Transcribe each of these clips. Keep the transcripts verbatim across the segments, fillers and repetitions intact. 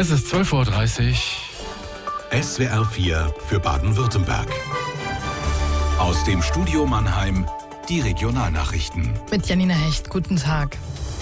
Es ist zwölf Uhr dreißig. S W R vier für Baden-Württemberg. Aus dem Studio Mannheim die Regionalnachrichten. Mit Janina Hecht, guten Tag.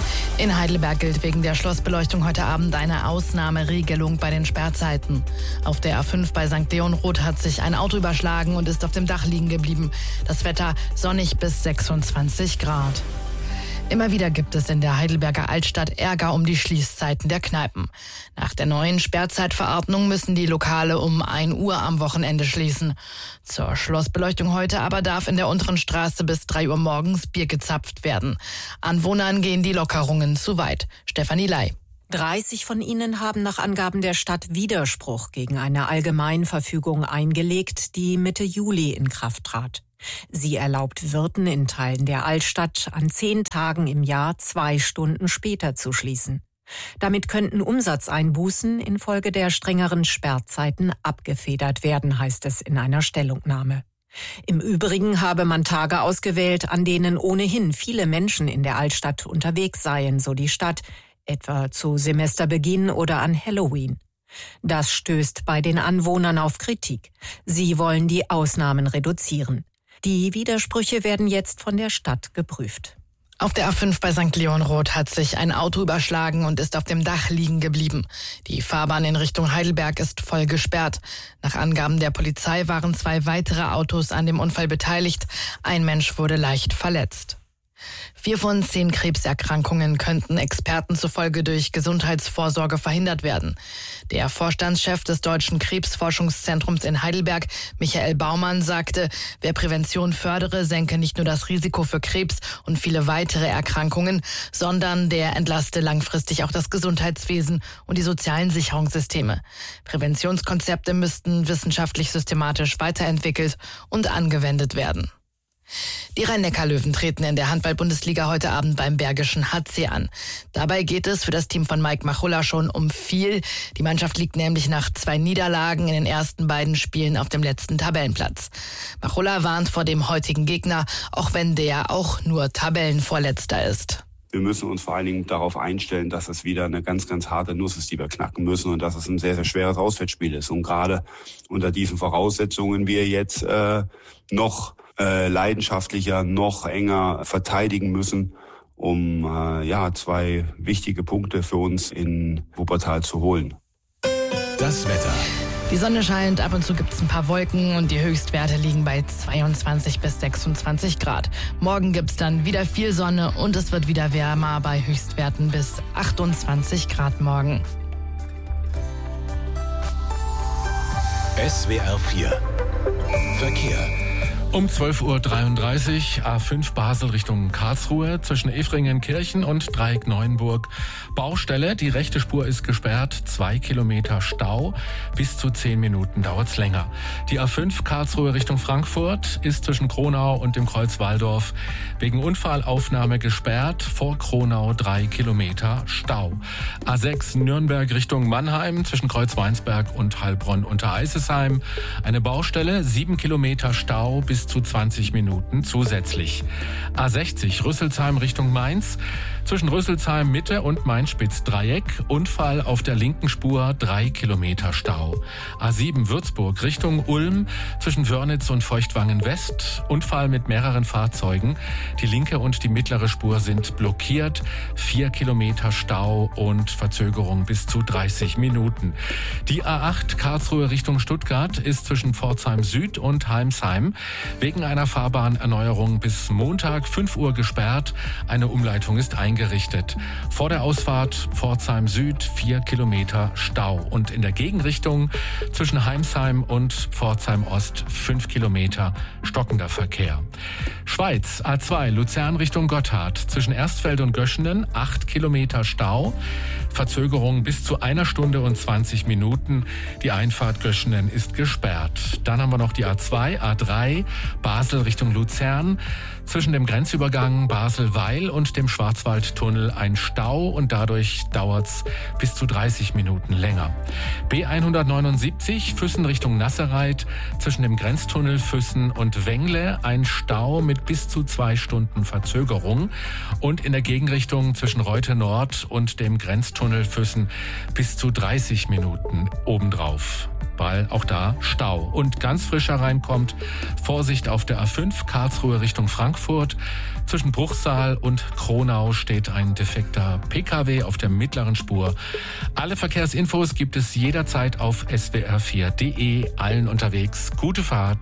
In Heidelberg gilt wegen der Schlossbeleuchtung heute Abend eine Ausnahmeregelung bei den Sperrzeiten. Auf der A fünf bei Sankt Leonroth hat sich ein Auto überschlagen und ist auf dem Dach liegen geblieben. Das Wetter sonnig bis sechsundzwanzig Grad. Immer wieder gibt es in der Heidelberger Altstadt Ärger um die Schließzeiten der Kneipen. Nach der neuen Sperrzeitverordnung müssen die Lokale um ein Uhr am Wochenende schließen. Zur Schlossbeleuchtung heute aber darf in der unteren Straße bis drei Uhr morgens Bier gezapft werden. Anwohnern gehen die Lockerungen zu weit. Stefanie Ley. dreißig von ihnen haben nach Angaben der Stadt Widerspruch gegen eine Allgemeinverfügung eingelegt, die Mitte Juli in Kraft trat. Sie erlaubt Wirten in Teilen der Altstadt an zehn Tagen im Jahr zwei Stunden später zu schließen. Damit könnten Umsatzeinbußen infolge der strengeren Sperrzeiten abgefedert werden, heißt es in einer Stellungnahme. Im Übrigen habe man Tage ausgewählt, an denen ohnehin viele Menschen in der Altstadt unterwegs seien, so die Stadt, etwa zu Semesterbeginn oder an Halloween. Das stößt bei den Anwohnern auf Kritik. Sie wollen die Ausnahmen reduzieren. Die Widersprüche werden jetzt von der Stadt geprüft. Auf der A fünf bei Sankt Leonroth hat sich ein Auto überschlagen und ist auf dem Dach liegen geblieben. Die Fahrbahn in Richtung Heidelberg ist voll gesperrt. Nach Angaben der Polizei waren zwei weitere Autos an dem Unfall beteiligt. Ein Mensch wurde leicht verletzt. Vier von zehn Krebserkrankungen könnten Experten zufolge durch Gesundheitsvorsorge verhindert werden. Der Vorstandschef des Deutschen Krebsforschungszentrums in Heidelberg, Michael Baumann, sagte, wer Prävention fördere, senke nicht nur das Risiko für Krebs und viele weitere Erkrankungen, sondern der entlaste langfristig auch das Gesundheitswesen und die sozialen Sicherungssysteme. Präventionskonzepte müssten wissenschaftlich systematisch weiterentwickelt und angewendet werden. Die Rhein-Neckar-Löwen treten in der Handball-Bundesliga heute Abend beim Bergischen H C an. Dabei geht es für das Team von Mike Machulla schon um viel. Die Mannschaft liegt nämlich nach zwei Niederlagen in den ersten beiden Spielen auf dem letzten Tabellenplatz. Machulla warnt vor dem heutigen Gegner, auch wenn der auch nur Tabellenvorletzter ist. Wir müssen uns vor allen Dingen darauf einstellen, dass es wieder eine ganz, ganz harte Nuss ist, die wir knacken müssen und dass es ein sehr, sehr schweres Auswärtsspiel ist. Und gerade unter diesen Voraussetzungen wir jetzt äh, noch äh, leidenschaftlicher, noch enger verteidigen müssen, um äh, ja zwei wichtige Punkte für uns in Wuppertal zu holen. Das Wetter. Die Sonne scheint, ab und zu gibt es ein paar Wolken und die Höchstwerte liegen bei zweiundzwanzig bis sechsundzwanzig Grad. Morgen gibt es dann wieder viel Sonne und es wird wieder wärmer bei Höchstwerten bis achtundzwanzig Grad morgen. S W R vier Verkehr. Um zwölf Uhr dreiunddreißig, A fünf Basel Richtung Karlsruhe, zwischen Efringenkirchen und Dreieck Neuenburg. Baustelle, die rechte Spur ist gesperrt, zwei Kilometer Stau, bis zu zehn Minuten dauert's länger. Die A fünf Karlsruhe Richtung Frankfurt ist zwischen Kronau und dem Kreuz Walldorf wegen Unfallaufnahme gesperrt, vor Kronau drei Kilometer Stau. A sechs Nürnberg Richtung Mannheim, zwischen Kreuz Weinsberg und Heilbronn unter Eisesheim. Eine Baustelle, sieben Kilometer Stau, bis zu zwanzig Minuten zusätzlich. A sechzig Rüsselsheim Richtung Mainz, zwischen Rüsselsheim Mitte und Mainz-Spitz-Dreieck, Unfall auf der linken Spur, drei Kilometer Stau. A sieben Würzburg Richtung Ulm, zwischen Wörnitz und Feuchtwangen West, Unfall mit mehreren Fahrzeugen. Die linke und die mittlere Spur sind blockiert, vier Kilometer Stau und Verzögerung bis zu dreißig Minuten. Die A acht Karlsruhe Richtung Stuttgart ist zwischen Pforzheim Süd und Heimsheim wegen einer Fahrbahnerneuerung bis Montag fünf Uhr gesperrt. Eine Umleitung ist eingerichtet. Vor der Ausfahrt Pforzheim Süd vier Kilometer Stau und in der Gegenrichtung zwischen Heimsheim und Pforzheim Ost fünf Kilometer stockender Verkehr. Schweiz A zwei Luzern Richtung Gotthard, zwischen Erstfeld und Göschenen acht Kilometer Stau. Verzögerung bis zu einer Stunde und zwanzig Minuten. Die Einfahrt Göschenen ist gesperrt. Dann haben wir noch die A zwei A drei Basel Richtung Luzern. Zwischen dem Grenzübergang Basel-Weil und dem Schwarzwaldtunnel ein Stau und dadurch dauert's bis zu dreißig Minuten länger. B hundertneunundsiebzig Füssen Richtung Nassereit, zwischen dem Grenztunnel Füssen und Wengle ein Stau mit bis zu zwei Stunden Verzögerung und in der Gegenrichtung zwischen Reute Nord und dem Grenztunnel Tunnelfüssen bis zu dreißig Minuten obendrauf, weil auch da Stau. Und ganz frisch hereinkommt, Vorsicht auf der A fünf Karlsruhe Richtung Frankfurt. Zwischen Bruchsal und Kronau steht ein defekter P K W auf der mittleren Spur. Alle Verkehrsinfos gibt es jederzeit auf S W R vier punkt de. Allen unterwegs gute Fahrt.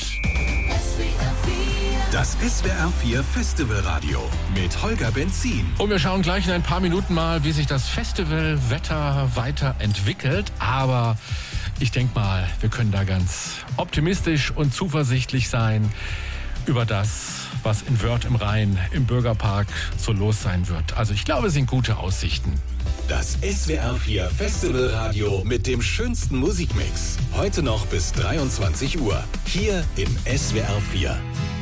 Das S W R vier Festivalradio mit Holger Benzin. Und wir schauen gleich in ein paar Minuten mal, wie sich das Festivalwetter weiterentwickelt. Aber ich denke mal, wir können da ganz optimistisch und zuversichtlich sein über das, was in Wörth im Rhein im Bürgerpark so los sein wird. Also ich glaube, es sind gute Aussichten. Das S W R vier Festivalradio mit dem schönsten Musikmix. Heute noch bis dreiundzwanzig Uhr. Hier im S W R vier.